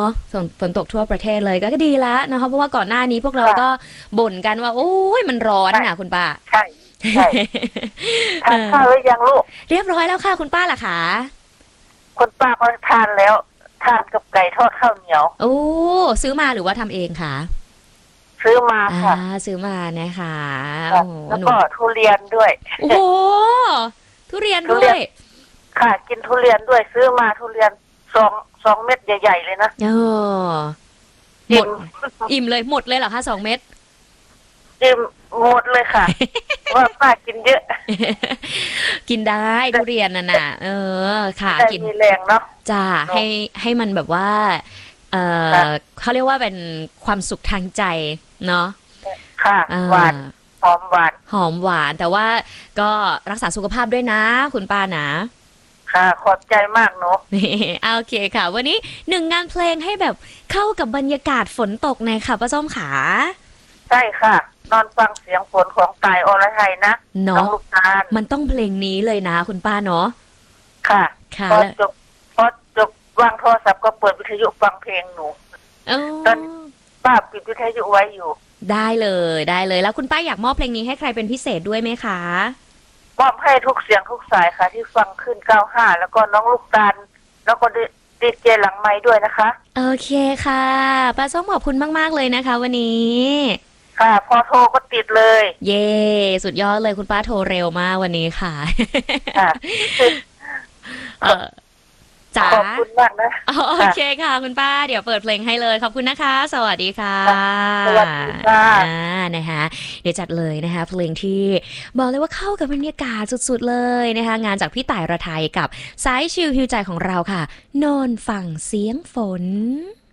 ะฝนตกทั่วประเทศเลยก็ดีแล้วนะคะเพราะว่าก่อนหน้านี้พวกเราก็บ่นกันว่าโอ้ยมันร้อนค่ะคุณป้าใช่ใช่ทานข้าวหรือยังลูกเรียบร้อยแล้วค่ะคุณป้าล่ะคะคุณป้าก็ทานแล้วทานกับไก่ทอดข้าวเหนียวโอ้ซื้อมาหรือว่าทำเองคะซื้อมาค่ะซื้อมานะคะแล้วก็ทุเรียนด้วยโอ้โหทุเรียนด้วยค่ะกินทุเรียนด้วยซื้อมาทุเรียนสองเม็ดใหญ่ๆเลยนะหมดอิ่มเลยหมดเลยเหรอคะ2 เม็ดอิ่มหมดเลยค่ะว่าป้ากินเยอะกินได้ทุเรียนน่ะค่ะกินมีแรงเนาะจ้าให้มันแบบว่าเขาเรียกว่าเป็นความสุขทางใจเนาะค่ะหวานหอมหวานแต่ว่าก็รักษาสุขภาพด้วยนะคุณป้านะค่ะขอบใจมากเนาะโอเคค่ะวันนี้1 งานเพลงให้แบบเข้ากับบรรยากาศฝนตกในค่ะป้าส้มขาใช่ค่ะนอนฟังเสียงฝนของตายอรไทยนะน้องลูกตาลมันต้องเพลงนี้เลยนะคุณป้าเนาะค่ะพอจบวางโทรศัพท์ก็เปิดวิทยุฟังเพลงหนูตอนป้าปิดวิทยุไว้อยู่ได้เลยแล้วคุณป้าอยากมอบเพลงนี้ให้ใครเป็นพิเศษด้วยไหมคะมอบให้ทุกเสียงทุกสายค่ะที่ฟังขึ้น95แล้วก็น้องลูกตาลแล้วก็ดีเจหลังไม้ด้วยนะคะโอเคค่ะป้าส้มขอบคุณมากๆเลยนะคะวันนี้ค่ะพอโทรก็ติดเลยเย่สุดยอดเลยคุณป้าโทรเร็วมากวันนี้ค่ะจ๋าขอบคุณมากนะโอเคค่ะคุณป้าเดี๋ยวเปิดเพลงให้เลยขอบคุณนะคะสวัสดีค่ะสวัสดีค่ะนะคะเดี๋ยวจัดเลยนะคะเพลงที่บอกเลยว่าเข้ากับบรรยากาศสุดๆเลยนะคะงานจากพี่ต่ายระไทยกับสายชิลฮิวใจของเราค่ะนอนฟังเสียงฝน